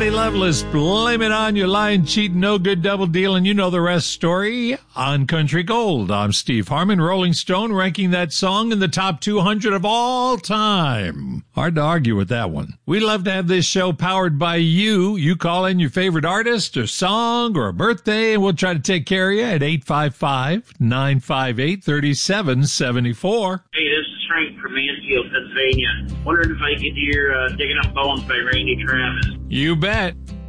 Freddie Loveless, Blame It On You, Lying, Cheating, No Good, Double Dealing. You know the rest story on Country Gold. I'm Steve Harmon, Rolling Stone, ranking that song in the top 200 of all time. Hard to argue with that one. We love to have this show powered by you. You call in your favorite artist or song or a birthday, and we'll try to take care of you at 855-958-3774. Hey, this is Frank from Mansfield, Pennsylvania. Wondering if I could hear Digging Up Bones by Randy Travis. You bet.